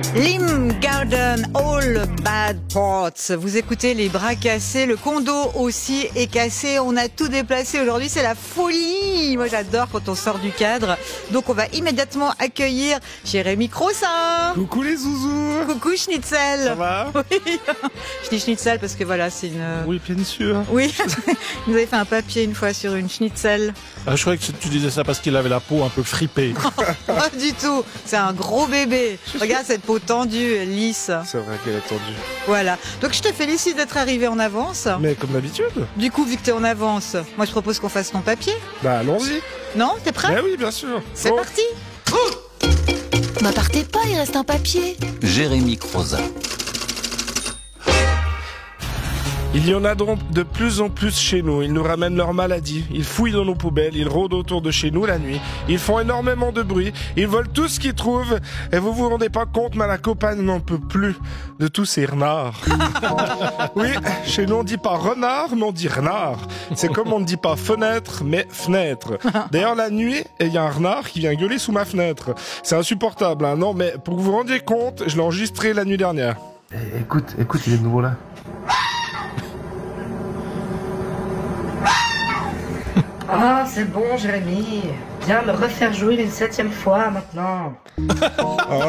Lim Garden, All Bad Parts. Vous écoutez les bras cassés, le condo aussi est cassé. On a tout déplacé aujourd'hui, c'est la folie. Moi j'adore quand on sort du cadre. Donc on va immédiatement accueillir Jérémy Crossin. Coucou les zouzous. Coucou Schnitzel. Ça va? Oui. Je dis Schnitzel parce que voilà, c'est une... Oui, bien sûr. Oui, vous avez fait un papier une fois sur une Schnitzel. Ah, je croyais que tu disais ça parce qu'il avait la peau un peu fripée. Pas du tout, c'est un gros bébé. Regarde cette peau tendue, lisse. C'est vrai qu'elle est tendue. Voilà, donc je te félicite d'être arrivé en avance. Mais comme d'habitude. Du coup, vu que t'es en avance, moi je propose qu'on fasse ton papier. Bah allons-y. Non, t'es prêt? Mais oui, bien sûr. C'est parti. Bah partez pas, il reste un papier. Jérémy Crossin. Il y en a donc de plus en plus chez nous. Ils nous ramènent leurs maladies. Ils fouillent dans nos poubelles. Ils rôdent autour de chez nous la nuit. Ils font énormément de bruit. Ils volent tout ce qu'ils trouvent. Et vous vous rendez pas compte, mais la campagne n'en peut plus de tous ces renards. Oui, chez nous on dit pas renard, mais on dit renard. C'est comme on ne dit pas fenêtre, mais fenêtre. D'ailleurs, la nuit, il y a un renard qui vient gueuler sous ma fenêtre. C'est insupportable, hein. Non, mais pour que vous vous rendiez compte, je l'ai enregistré la nuit dernière. Écoute, il est de nouveau là. Ah, c'est bon, Jérémy. Viens me refaire jouer une 7e fois maintenant. Oh.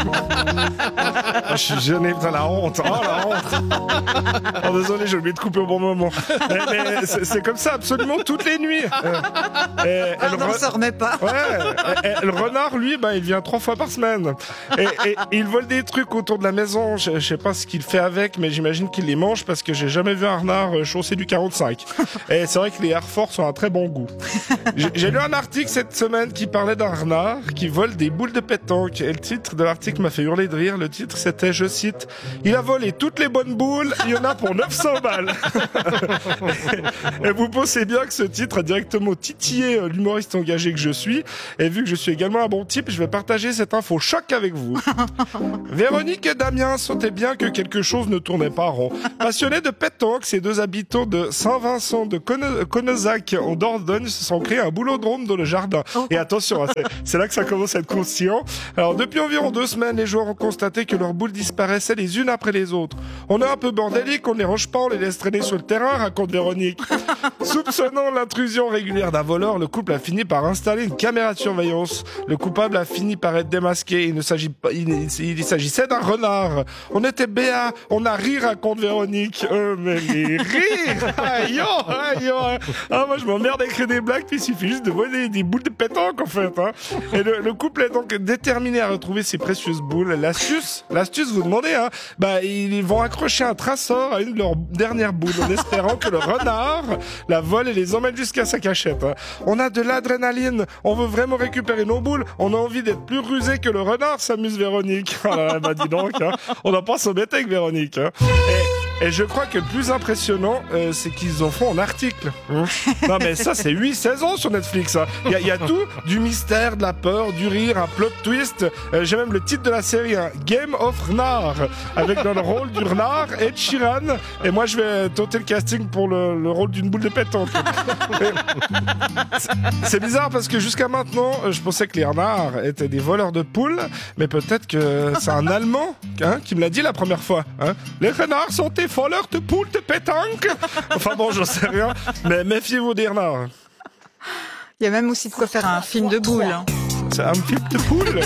Je suis gêné, putain, la honte. Oh, la honte. Oh, désolé, j'ai oublié de couper au bon moment. Mais c'est comme ça absolument toutes les nuits. Non, on s'en remet pas. Ouais. Et le renard, lui, bah, il vient 3 fois par semaine. Et il vole des trucs autour de la maison. Je sais pas ce qu'il fait avec, mais j'imagine qu'il les mange parce que j'ai jamais vu un renard chausser du 45. Et c'est vrai que les Air Force ont un très bon goût. J'ai lu un article cette semaine qui parlait d'un renard qui vole des boules de pétanque. Et le titre de l'article m'a fait hurler de rire. Le titre, c'était, je cite, « Il a volé toutes les bonnes boules, il y en a pour 900 balles. » Et vous pensez bien que ce titre a directement titillé l'humoriste engagé que je suis. Et vu que je suis également un bon type, je vais partager cette info choc avec vous. Véronique et Damien sentaient bien que quelque chose ne tournait pas rond. Passionnés de pétanque, ces deux habitants de Saint-Vincent de Connezac en Dordogne se sont créés un boulodrome dans le jardin. Et attention, c'est là que ça commence à être conscient. Alors depuis environ 2 semaines, les joueurs ont constaté que leurs boules disparaissaient les unes après les autres. On est un peu bordélique, on ne les range pas, on les laisse traîner sur le terrain, raconte Véronique. Soupçonnant l'intrusion régulière d'un voleur, le couple a fini par installer une caméra de surveillance. Le coupable a fini par être démasqué. Il s'agissait d'un renard. On était béats, on a ri, raconte Véronique. Mais les rires, aïe, aïe, aïe. Ah, moi je m'emmerde à écrire des blagues, puis il suffit juste de voler des boules de pétanque en fait. Hein. Et le couple est donc déterminé à retrouver ces précieuses boules. L'astuce, vous demandez, hein, bah ils vont accrocher un traceur à une de leurs dernières boules en espérant que le renard la vole et les emmène jusqu'à sa cachette. Hein. On a de l'adrénaline, on veut vraiment récupérer nos boules, on a envie d'être plus rusé que le renard, s'amuse Véronique. Ah, bah dis donc, hein, on n'a pas s'embêter avec Véronique. Hein. Et je crois que le plus impressionnant, c'est qu'ils en font en article. Non mais ça, c'est 8 saisons sur Netflix. Hein. Il y a tout, du mystère, de la peur, du rire, un plot twist. J'ai même le titre de la série, hein, Game of Renard, avec dans le rôle du renard Ed Sheeran. Et moi, je vais tenter le casting pour le rôle d'une boule de pétanque. C'est bizarre parce que jusqu'à maintenant, je pensais que les renards étaient des voleurs de poules, mais peut-être que c'est un Allemand qui me l'a dit la première fois. Hein. Les renards sont des voleurs de poules de pétanque. Enfin bon, j'en sais rien, mais méfiez-vous des renards. Il y a même aussi de quoi faire un film de boules. C'est un film de poule.